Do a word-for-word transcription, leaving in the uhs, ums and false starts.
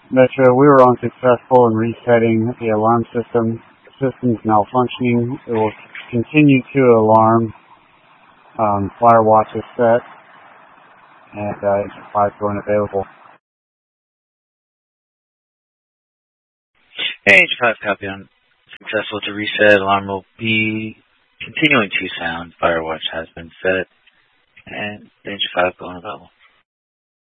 Metro, we were unsuccessful in resetting the alarm system. The system's malfunctioning. It will continue to alarm. Um, Firewatch is set, and uh, Engine five is going available. Hey, Engine five copy on successful to reset. Alarm will be continuing to sound. Firewatch has been set, and Engine five going available.